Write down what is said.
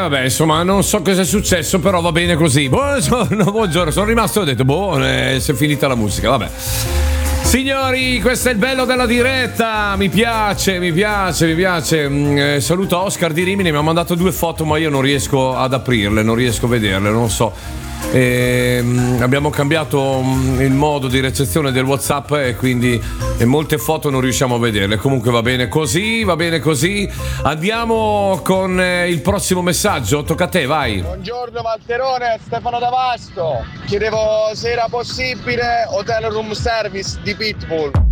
vabbè, insomma, non so cosa è successo, però va bene così. Buongiorno, sono rimasto e ho detto, si è finita la musica, vabbè. Signori, questo è il bello della diretta, mi piace. Saluto Oscar di Rimini, mi ha mandato 2 foto, ma io non riesco ad aprirle, non riesco a vederle, non so. Abbiamo cambiato il modo di recezione del WhatsApp e quindi molte foto non riusciamo a vederle. Comunque va bene così. Andiamo con il prossimo messaggio. Tocca a te, vai. Buongiorno Valterone, Stefano D'Avasto. Chiedevo se era possibile hotel room service di Pitbull.